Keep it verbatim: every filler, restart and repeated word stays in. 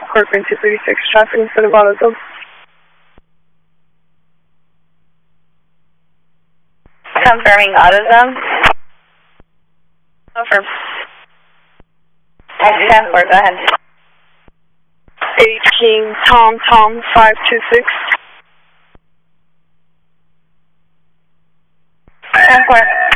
Corcoran two thirty-six, traffic instead of AutoZone. Confirming AutoZone. Confirm. ten four, go ahead. eighteen Tom Tom five two six. ten four.